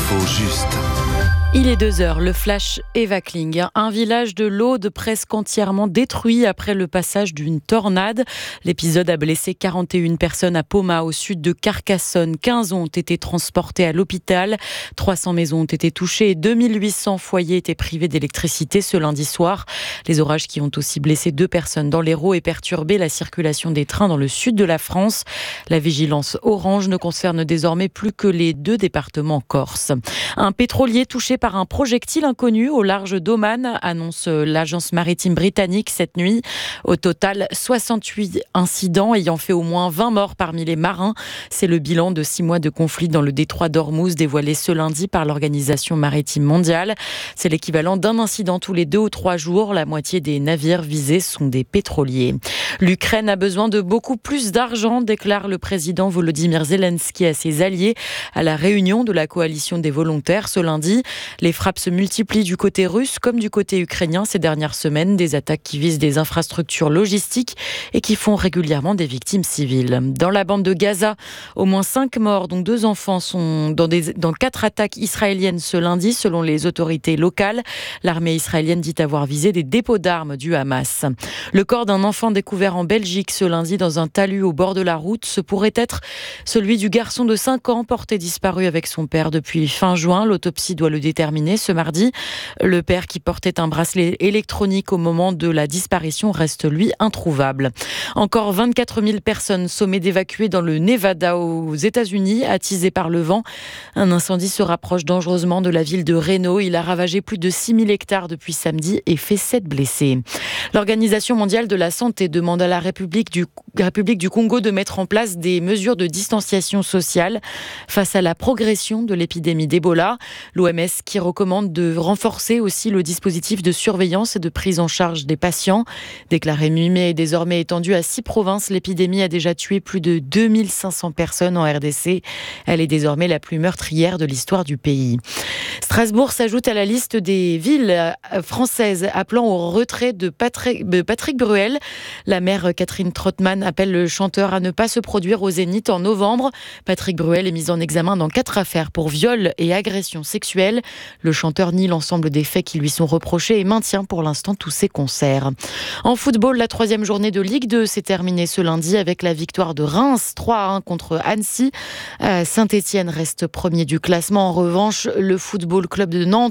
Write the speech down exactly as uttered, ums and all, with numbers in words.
l'info juste. Il est deux heures, le flash Eva Kling. Un village de l'Aude presque entièrement détruit après le passage d'une tornade. L'épisode a blessé quarante et une personnes à Poma, au sud de Carcassonne. quinze ont été transportés à l'hôpital. trois cents maisons ont été touchées et deux mille huit cents foyers étaient privés d'électricité ce lundi soir. Les orages qui ont aussi blessé deux personnes dans l'Hérault et perturbé la circulation des trains dans le sud de la France. La vigilance orange ne concerne désormais plus que les deux départements corses. Un pétrolier touché par un projectile inconnu au large d'Oman, annonce l'agence maritime britannique cette nuit. Au total, soixante-huit incidents ayant fait au moins vingt morts parmi les marins. C'est le bilan de six mois de conflit dans le détroit d'Ormuz dévoilé ce lundi par l'Organisation maritime mondiale. C'est l'équivalent d'un incident tous les deux ou trois jours. La moitié des navires visés sont des pétroliers. L'Ukraine a besoin de beaucoup plus d'argent, déclare le président Volodymyr Zelensky à ses alliés à la réunion de la coalition des volontaires ce lundi. Les frappes se multiplient du côté russe comme du côté ukrainien ces dernières semaines, des attaques qui visent des infrastructures logistiques et qui font régulièrement des victimes civiles. Dans la bande de Gaza, au moins cinq morts, dont deux enfants, sont dans, des, dans quatre attaques israéliennes ce lundi, selon les autorités locales. L'armée israélienne dit avoir visé des dépôts d'armes du Hamas. Le corps d'un enfant découvert en Belgique ce lundi dans un talus au bord de la route, ce pourrait être celui du garçon de cinq ans porté disparu avec son père depuis fin juin. L'autopsie doit le déterminé ce mardi. Le père qui portait un bracelet électronique au moment de la disparition reste lui introuvable. Encore vingt-quatre mille personnes sommées d'évacuer dans le Nevada aux États-Unis, attisées par le vent. Un incendie se rapproche dangereusement de la ville de Reno. Il a ravagé plus de six mille hectares depuis samedi et fait sept blessés. L'Organisation mondiale de la santé demande à la République du, République du Congo de mettre en place des mesures de distanciation sociale face à la progression de l'épidémie d'Ebola. L'O M S qui recommande de renforcer aussi le dispositif de surveillance et de prise en charge des patients. Déclarée mi-mai et désormais étendue à six provinces, l'épidémie a déjà tué plus de deux mille cinq cents personnes en R D C. Elle est désormais la plus meurtrière de l'histoire du pays. Strasbourg s'ajoute à la liste des villes françaises appelant au retrait de Patrick, de Patrick Bruel. La maire Catherine Trottmann appelle le chanteur à ne pas se produire au Zénith en novembre. Patrick Bruel est mis en examen dans quatre affaires pour viol et agression sexuelle. Le chanteur nie l'ensemble des faits qui lui sont reprochés et maintient pour l'instant tous ses concerts. En football, la troisième journée de Ligue deux s'est terminée ce lundi avec la victoire de Reims trois à un contre Annecy. Euh, Saint-Étienne reste premier du classement. En revanche, le Football Club de Nantes